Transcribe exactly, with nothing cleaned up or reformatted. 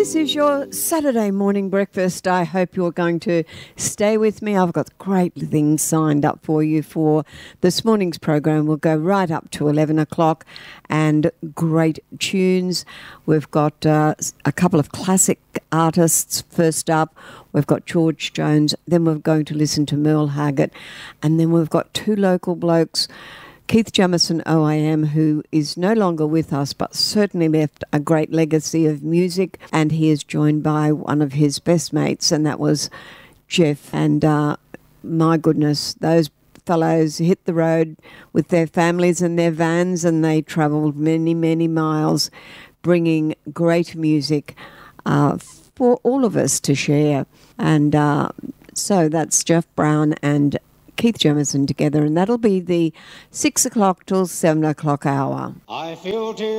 This is your Saturday morning breakfast. I hope you're going to stay with me. I've got great things signed up for you for this morning's program. We'll go right up to eleven o'clock and great tunes. We've got uh, a couple of classic artists first up. We've got George Jones. Then we're going to listen to Merle Haggard. And then we've got two local blokes, Keith Jamison O I M, who is no longer with us, but certainly left a great legacy of music. And he is joined by one of his best mates, and that was Jeff. And uh, my goodness, those fellows hit the road with their families and their vans, and they travelled many, many miles, bringing great music uh, for all of us to share. And uh, so that's Jeff Brown and Keith Jamison together, and that'll be the six o'clock till seven o'clock hour. I feel tears